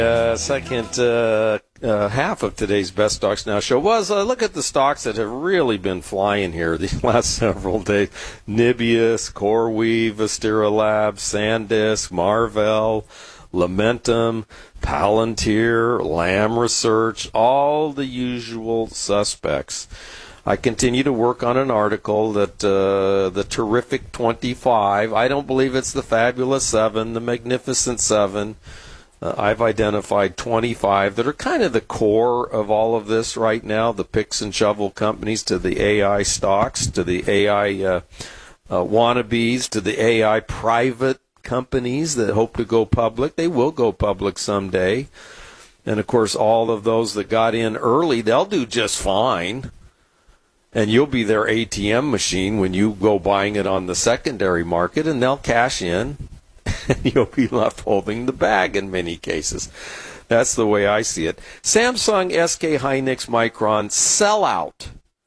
Second half of today's Best Stocks Now show was look at the stocks that have really been flying here these last several days. Nibius, CoreWeave, Astera Labs, SanDisk, Marvell, Lumentum, Palantir, Lam Research, all the usual suspects. I continue to work on an article that the Terrific 25, I don't believe it's the Fabulous 7, the Magnificent 7. I've identified 25 that are kind of the core of all of this right now, the picks and shovel companies to the AI stocks, to the AI wannabes, to the AI private companies that hope to go public. They will go public someday. And, of course, all of those that got in early, they'll do just fine. And you'll be their ATM machine when you go buying it on the secondary market, and they'll cash in. And you'll be left holding the bag in many cases. That's the way I see it. Samsung, SK Hynix, Micron, sellout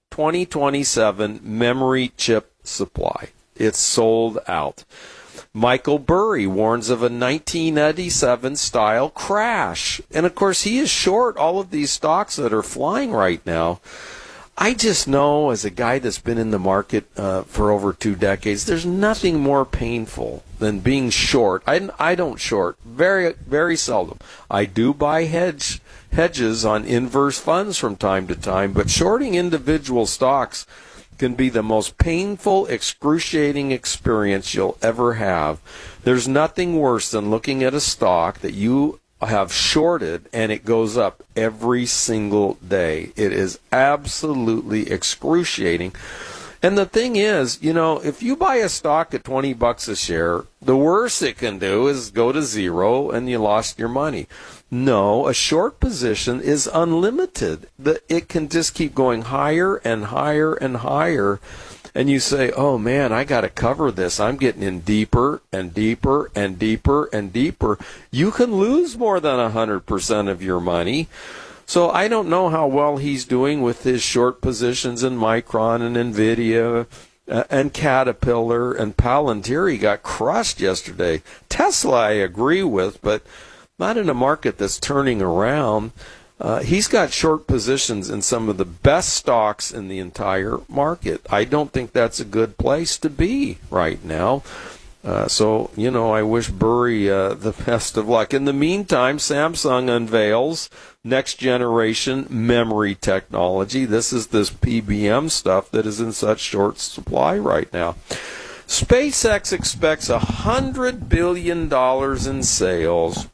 2027 memory chip supply. It's sold out. Michael Burry warns of a 1987 style crash. And of course, he is short all of these stocks that are flying right now. I just know, as a guy that's been in the market for over 2 decades, there's nothing more painful than being short. I don't short, very, very seldom. I do buy hedges on inverse funds from time to time, but shorting individual stocks can be the most painful, excruciating experience you'll ever have. There's nothing worse than looking at a stock that you have shorted and it goes up every single day. It is absolutely excruciating. And the thing is, you know, if you buy a stock at $20 a share, the worst it can do is go to zero and you lost your money. No, a short position is unlimited. It can just keep going higher and higher and higher. And you say, oh man, I got to cover this. I'm getting in deeper and deeper and deeper and deeper. You can lose more than 100% of your money. So I don't know how well he's doing with his short positions in Micron and NVIDIA and Caterpillar and Palantir. He got crushed yesterday. Tesla I agree with, but not in a market that's turning around. He's got short positions in some of the best stocks in the entire market. I don't think that's a good place to be right now. So, you know, I wish Burry the best of luck. In the meantime, Samsung unveils next generation memory technology. This is this PBM stuff that is in such short supply right now. SpaceX expects $100 billion in sales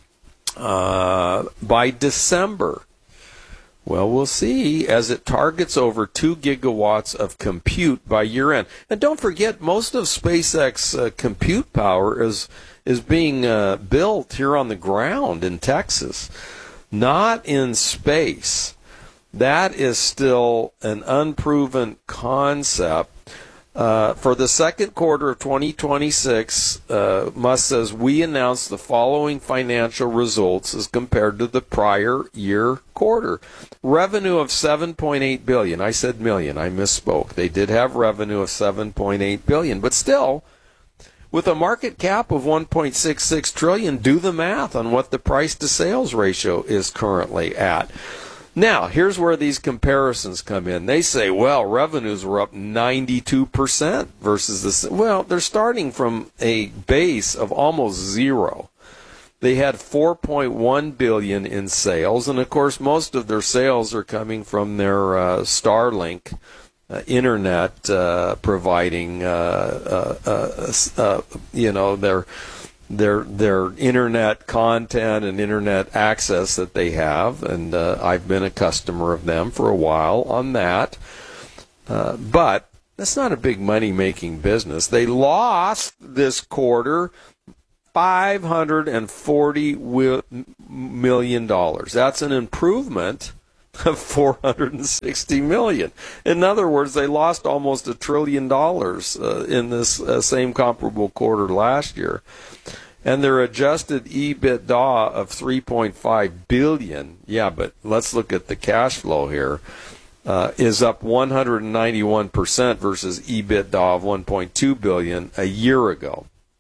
by December. Well, we'll see as it targets over 2 gigawatts of compute by year end. And don't forget, most of SpaceX compute power is being built here on the ground in Texas, not in space. That is still an unproven concept. For the second quarter of 2026, Musk says, we announced the following financial results as compared to the prior year quarter. Revenue of $7.8 billion. I said million. I misspoke. They did have revenue of $7.8 billion. But still, with a market cap of $1.66 trillion, do the math on what the price-to-sales ratio is currently at. Now, here's where these comparisons come in. They say, well, revenues were up 92% versus this. Well, they're starting from a base of almost zero. They had $4.1 billion in sales, and of course, most of their sales are coming from their Starlink internet providing, their internet content and internet access that they have, and I've been a customer of them for a while on that. But that's not a big money-making business. They lost this quarter $540 million. That's an improvement of $460 million. In other words, they lost almost $1 trillion in this same comparable quarter last year. And their adjusted EBITDA of $3.5 billion, yeah, but let's look at the cash flow here, is up 191% versus EBITDA of $1.2 billion a year ago.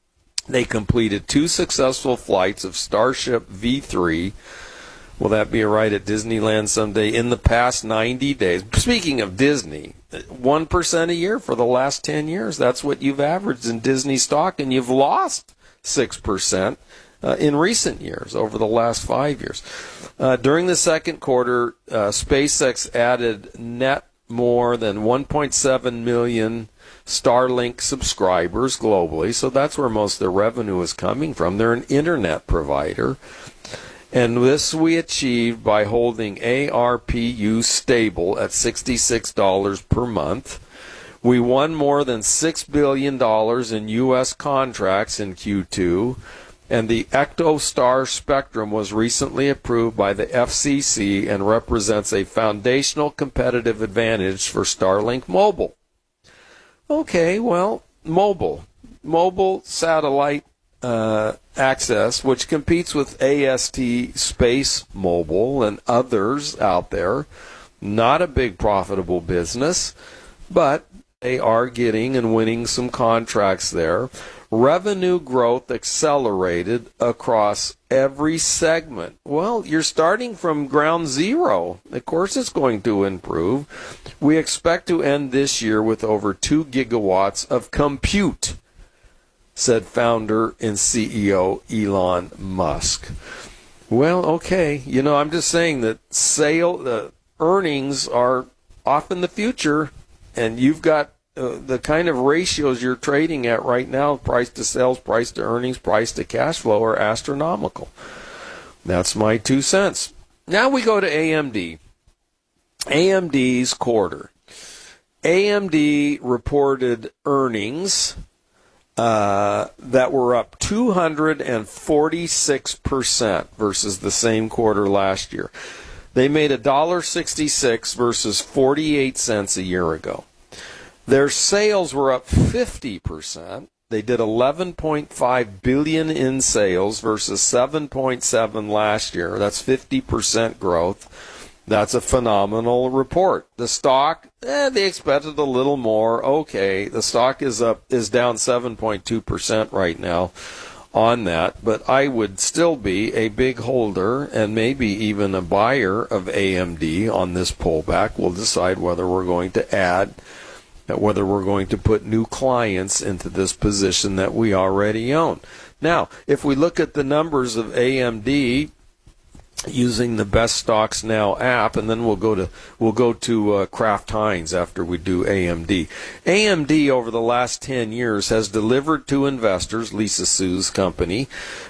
They completed 2 successful flights of Starship V3. Will that be a ride at Disneyland someday? In the past 90 days. Speaking of Disney, 1% a year for the last 10 years. That's what you've averaged in Disney stock, and you've lost 6% in recent years, over the last 5 years. During the second quarter, SpaceX added net more than 1.7 million Starlink subscribers globally, so that's where most of their revenue is coming from. They're an internet provider. And this we achieved by holding ARPU stable at $66 per month. We won more than $6 billion in U.S. contracts in Q2, and the EchoStar spectrum was recently approved by the FCC and represents a foundational competitive advantage for Starlink Mobile. Okay, well, mobile satellite access, which competes with AST Space Mobile and others out there. Not a big profitable business, but they are getting and winning some contracts there. Revenue growth accelerated across every segment. Well, you're starting from ground zero. Of course it's going to improve. We expect to end this year with over 2 gigawatts of compute, said founder and CEO Elon Musk. Well, okay. I'm just saying that earnings are off in the future, and you've got the kind of ratios you're trading at right now, price to sales, price to earnings, price to cash flow, are astronomical. That's my 2 cents. Now we go to AMD. AMD's quarter. AMD reported earnings that were up 246% versus the same quarter last year. They made $1.66 versus 48 cents a year ago. Their sales were up 50%. They did $11.5 billion in sales versus $7.7 last year. That's 50% growth. That's a phenomenal report. The stock, they expected a little more. Okay, the stock is down 7.2% right now on that, but I would still be a big holder and maybe even a buyer of AMD on this pullback. We'll decide whether we're going to put new clients into this position that we already own. Now, if we look at the numbers of AMD using the Best Stocks Now app, and then we'll go to Kraft Heinz after we do AMD. AMD over the last 10 years has delivered to investors, Lisa Su's company,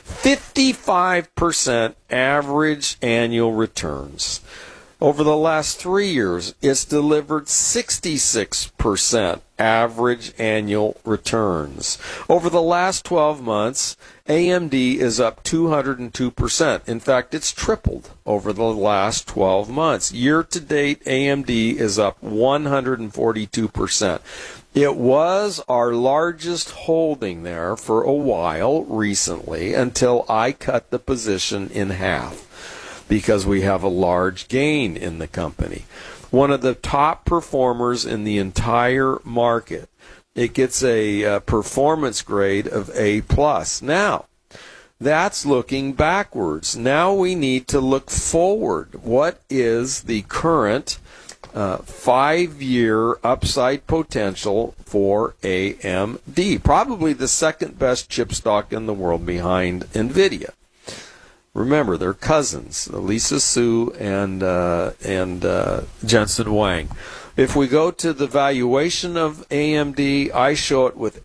55% average annual returns. Over the last 3 years, it's delivered 66% average annual returns. Over the last 12 months, AMD is up 202%. In fact, it's tripled over the last 12 months. Year to date, AMD is up 142%. It was our largest holding there for a while recently until I cut the position in half, because we have a large gain in the company. One of the top performers in the entire market. It gets a performance grade of A+. Now, that's looking backwards. Now we need to look forward. What is the current 5-year upside potential for AMD? Probably the second best chip stock in the world behind NVIDIA. Remember, they're cousins, Lisa Su and Jensen Huang. If we go to the valuation of AMD, I show it with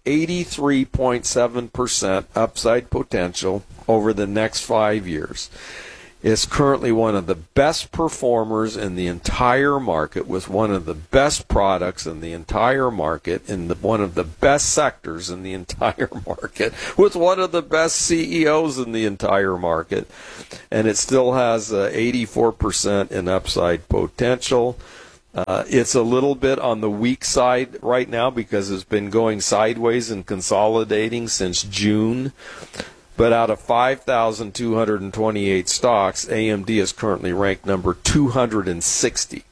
83.7% upside potential over the next 5 years. It's currently one of the best performers in the entire market, with one of the best products in the entire market, in one of the best sectors in the entire market, with one of the best CEOs in the entire market, and it still has 84% in upside potential. It's a little bit on the weak side right now because it's been going sideways and consolidating since June. But out of 5,228 stocks, AMD is currently ranked number 260.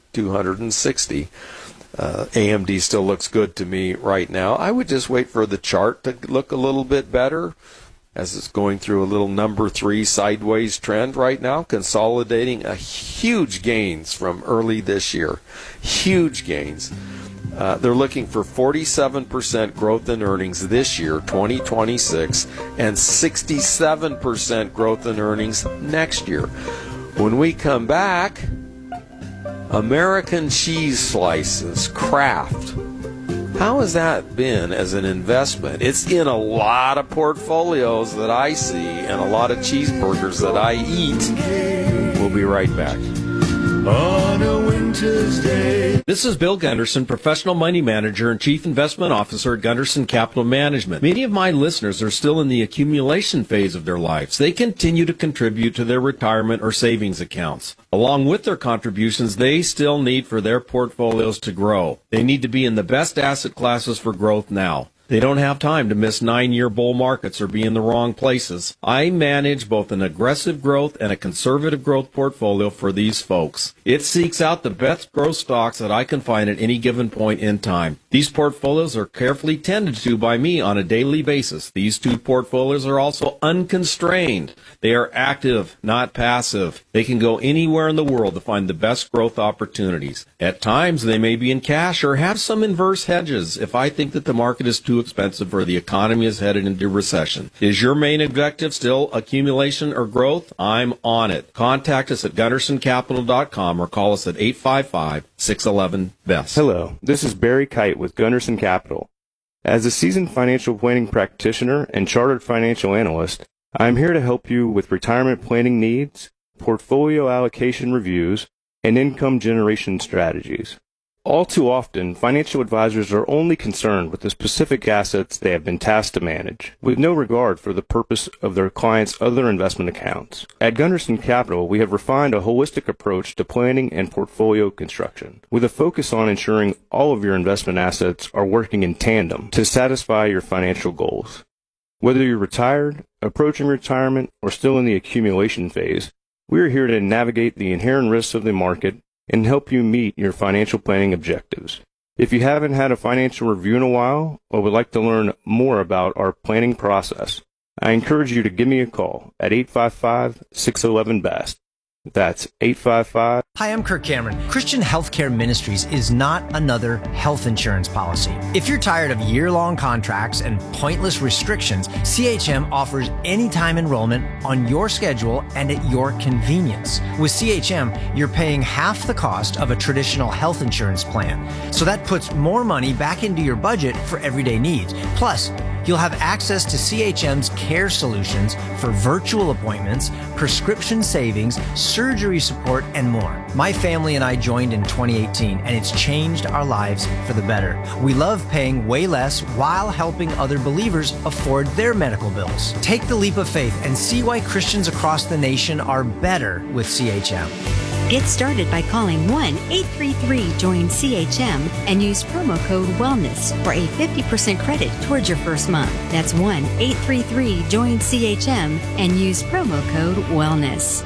AMD still looks good to me right now. I would just wait for the chart to look a little bit better. as it's going through a little number 3 sideways trend right now, consolidating a huge gains from early this year. Huge gains. They're looking for 47% growth in earnings this year, 2026, and 67% growth in earnings next year. When we come back, American cheese slices, Kraft. How has that been as an investment? It's in a lot of portfolios that I see and a lot of cheeseburgers that I eat. We'll be right back. On a winter's day. This is Bill Gunderson, professional money manager and chief investment officer at Gunderson Capital Management. Many of my listeners are still in the accumulation phase of their lives. They continue to contribute to their retirement or savings accounts. Along with their contributions, they still need for their portfolios to grow. They need to be in the best asset classes for growth now. They don't have time to miss 9-year bull markets or be in the wrong places. I manage both an aggressive growth and a conservative growth portfolio for these folks. It seeks out the best growth stocks that I can find at any given point in time. These portfolios are carefully tended to by me on a daily basis. These 2 portfolios are also unconstrained. They are active, not passive. They can go anywhere in the world to find the best growth opportunities. At times, they may be in cash or have some inverse hedges if I think that the market is too expensive or the economy is headed into recession. Is your main objective still accumulation or growth? I'm on it. Contact us at GundersonCapital.com or call us at 855-611-BEST. Hello, this is Barry Kite with Gunderson Capital. As a seasoned financial planning practitioner and chartered financial analyst, I am here to help you with retirement planning needs, portfolio allocation reviews, and income generation strategies. All too often, financial advisors are only concerned with the specific assets they have been tasked to manage, with no regard for the purpose of their clients' other investment accounts. At Gunderson Capital, we have refined a holistic approach to planning and portfolio construction, with a focus on ensuring all of your investment assets are working in tandem to satisfy your financial goals. Whether you're retired, approaching retirement, or still in the accumulation phase, we are here to navigate the inherent risks of the market and help you meet your financial planning objectives. If you haven't had a financial review in a while or would like to learn more about our planning process, I encourage you to give me a call at 855-611-BEST. That's 855. Hi, I'm Kirk Cameron. Christian Healthcare Ministries is not another health insurance policy. If you're tired of year-long contracts and pointless restrictions, CHM offers anytime enrollment on your schedule and at your convenience. With CHM, you're paying half the cost of a traditional health insurance plan. So that puts more money back into your budget for everyday needs. Plus, you'll have access to CHM's care solutions for virtual appointments, prescription savings, surgery support, and more. My family and I joined in 2018, and it's changed our lives for the better. We love paying way less while helping other believers afford their medical bills. Take the leap of faith and see why Christians across the nation are better with CHM. Get started by calling 1-833-JOIN-CHM and use promo code WELLNESS for a 50% credit towards your first month. That's 1-833-JOIN-CHM and use promo code WELLNESS.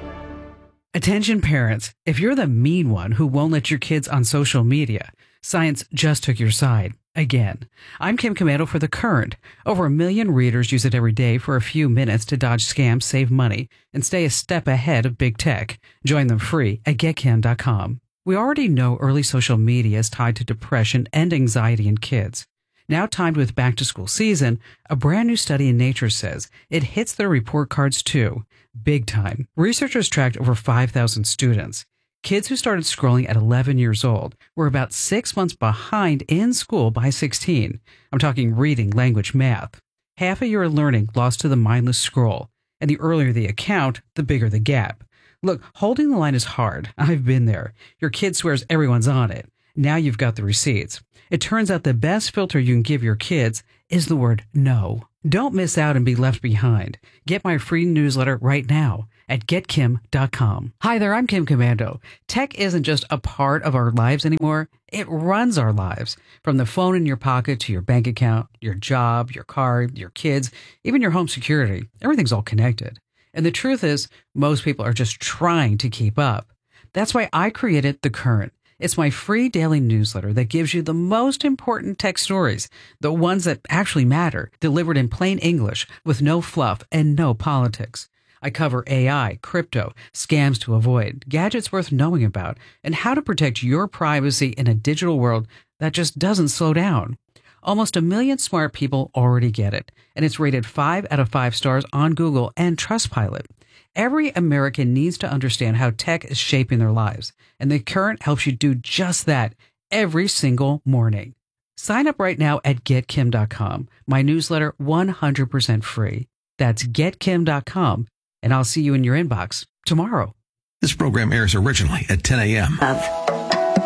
Attention parents, if you're the mean one who won't let your kids on social media, science just took your side. Again, I'm Kim Commando for The Current. Over 1 million readers use it every day for a few minutes to dodge scams, save money, and stay a step ahead of big tech. Join them free at getkim.com. We already know early social media is tied to depression and anxiety in kids. Now timed with back-to-school season, a brand new study in Nature says it hits their report cards too. Big time. Researchers tracked over 5,000 students. Kids who started scrolling at 11 years old were about 6 months behind in school by 16. I'm talking reading, language, math. Half a year of learning lost to the mindless scroll. And the earlier the account, the bigger the gap. Look, holding the line is hard. I've been there. Your kid swears everyone's on it. Now you've got the receipts. It turns out the best filter you can give your kids is the word no. Don't miss out and be left behind. Get my free newsletter right now at getkim.com. Hi there, I'm Kim Commando. Tech isn't just a part of our lives anymore. It runs our lives. From the phone in your pocket to your bank account, your job, your car, your kids, even your home security. Everything's all connected. And the truth is, most people are just trying to keep up. That's why I created The Current. It's my free daily newsletter that gives you the most important tech stories, the ones that actually matter, delivered in plain English with no fluff and no politics. I cover AI, crypto, scams to avoid, gadgets worth knowing about, and how to protect your privacy in a digital world that just doesn't slow down. Almost 1 million smart people already get it, and it's rated 5 out of 5 stars on Google and Trustpilot. Every American needs to understand how tech is shaping their lives, and The Current helps you do just that every single morning. Sign up right now at GetKim.com. My newsletter 100% free. That's GetKim.com, and I'll see you in your inbox tomorrow. This program airs originally at 10 a.m.